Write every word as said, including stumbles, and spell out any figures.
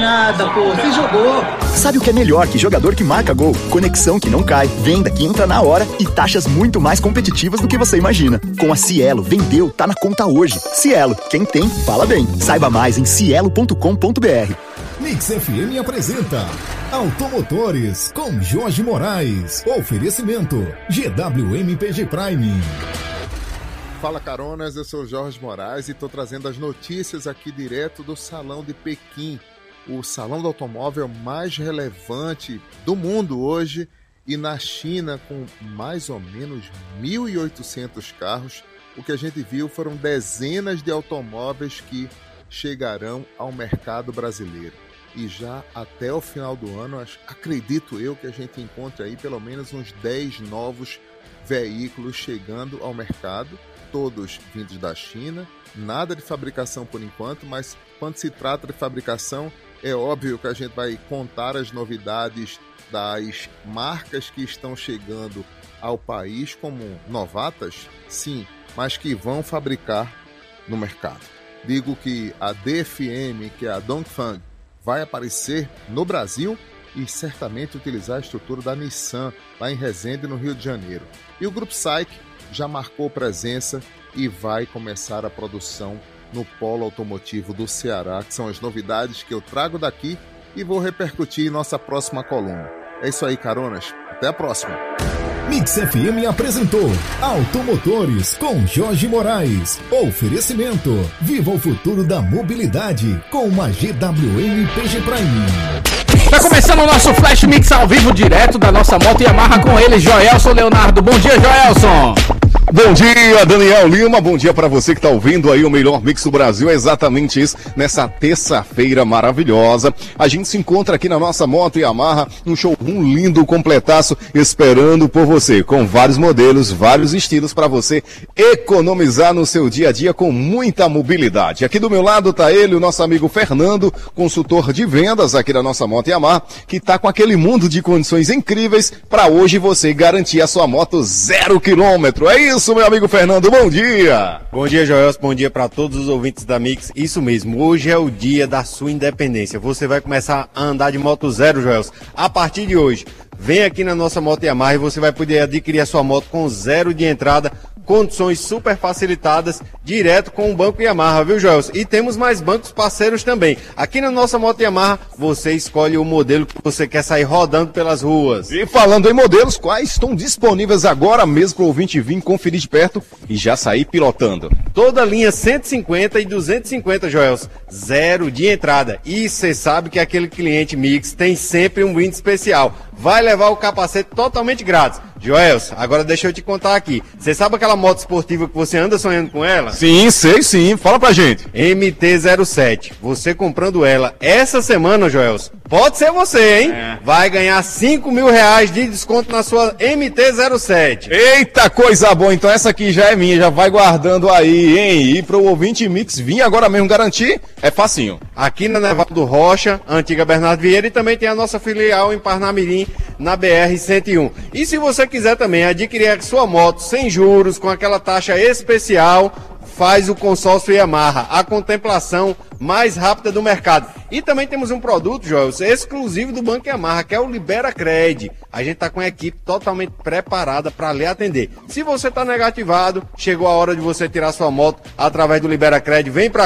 nada, pô. Você jogou. Sabe o que é melhor que jogador que marca gol? Conexão que não cai, venda que entra na hora e taxas muito mais competitivas do que você imagina. Com a Cielo, vendeu, tá na conta hoje. Cielo, quem tem, fala bem. Saiba mais em cielo ponto com ponto b r. Mix F M apresenta Automotores com Jorge Moraes. Oferecimento G W M P G Prime. Fala caronas, eu sou o Jorge Moraes e estou trazendo as notícias aqui direto do Salão de Pequim, o salão do automóvel mais relevante do mundo hoje, e na China, com mais ou menos mil e oitocentos carros, o que a gente viu foram dezenas de automóveis que chegarão ao mercado brasileiro. E já até o final do ano, acredito eu que a gente encontre aí pelo menos uns dez novos veículos chegando ao mercado, todos vindos da China, nada de fabricação por enquanto, mas quando se trata de fabricação, é óbvio que a gente vai contar as novidades das marcas que estão chegando ao país como novatas, sim, mas que vão fabricar no mercado. Digo que a D F M, que é a Dongfeng, vai aparecer no Brasil e certamente utilizar a estrutura da Nissan, lá em Resende, no Rio de Janeiro. E o Grupo SAIC já marcou presença e vai começar a produção no Polo Automotivo do Ceará, que são as novidades que eu trago daqui e vou repercutir em nossa próxima coluna. É isso aí, caronas. Até a próxima. Mix F M apresentou Automotores com Jorge Moraes. Oferecimento: viva o futuro da mobilidade com uma G W M P G Prime. Tá começando o nosso Flash Mix ao vivo, direto da nossa moto Yamaha, com ele, Joelson Leonardo. Bom dia, Joelson. Bom dia, Daniel Lima, bom dia pra você que tá ouvindo aí o melhor mix do Brasil. É exatamente isso, nessa terça-feira maravilhosa. A gente se encontra aqui na nossa moto Yamaha, um showroom lindo, completaço, esperando por você, com vários modelos, vários estilos pra você economizar no seu dia a dia com muita mobilidade. Aqui do meu lado tá ele, o nosso amigo Fernando, consultor de vendas aqui da nossa moto Yamaha, que tá com aquele mundo de condições incríveis pra hoje você garantir a sua moto zero quilômetro. É isso? Isso, meu amigo Fernando, bom dia! Bom dia, Joelson, bom dia para todos os ouvintes da Mix. Isso mesmo, hoje é o dia da sua independência. Você vai começar a andar de moto zero, Joelson, a partir de hoje. Vem aqui na nossa moto Yamaha e você vai poder adquirir a sua moto com zero de entrada, condições super facilitadas, direto com o Banco Yamaha, viu, Joelson? E temos mais bancos parceiros também. Aqui na nossa moto Yamaha, você escolhe o modelo que você quer sair rodando pelas ruas. E falando em modelos, quais estão disponíveis agora mesmo para o ouvinte vir conferir de perto e já sair pilotando? Toda a linha cento e cinquenta e duzentos e cinquenta, Joelson, zero de entrada. E você sabe que aquele cliente Mix tem sempre um brinde especial. Vai levar o capacete totalmente grátis. Joelson, agora deixa eu te contar aqui. Você sabe aquela moto esportiva que você anda sonhando com ela? Sim, sei sim. Fala pra gente. M T zero sete. Você comprando ela essa semana, Joelson, pode ser você, hein? É. Vai ganhar cinco mil reais de desconto na sua M T zero sete. Eita, coisa boa. Então essa aqui já é minha. Já vai guardando aí, hein? E pro ouvinte Mix vir agora mesmo garantir, é facinho. Aqui na Nevaldo Rocha, antiga Bernardo Vieira, e também tem a nossa filial em Parnamirim, na B R cento e um. E se você quiser também adquirir a sua moto sem juros, com aquela taxa especial, faz o consórcio Yamaha, a contemplação mais rápida do mercado. E também temos um produto, Joelson, exclusivo do Banco Yamaha, que é o Libera Cred. A gente está com a equipe totalmente preparada para lhe atender. Se você está negativado, chegou a hora de você tirar sua moto através do Libera Cred, vem para